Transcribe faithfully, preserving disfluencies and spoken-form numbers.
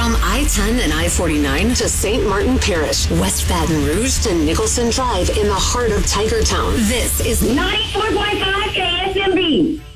From I ten and I forty-nine to Saint Martin Parish, West Baton Rouge to Nicholson Drive in the heart of Tigertown. This is ninety-four point five K S M B.